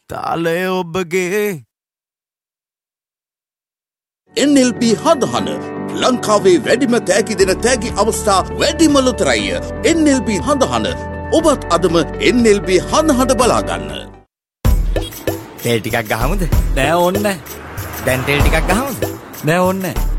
තාලය ඔබගේ NLP හදහන ලංකාවේ වැඩිම තෑගි දෙන තෑගි අවස්ථා වැඩිම ලොතරැය. NLP හදහන ඔබත් අදම NLP හදහට බලාගන්න. තෙල් ටිකක් ගහමුද? නෑ ඕන්න. දැන් තෙල් ටිකක් ගහමුද? නෑ ඕන්න.